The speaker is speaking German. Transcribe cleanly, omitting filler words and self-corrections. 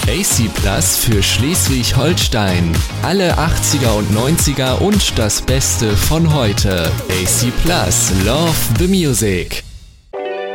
AC Plus für Schleswig-Holstein. Alle 80er und 90er und das Beste von heute. AC Plus, Love the Music.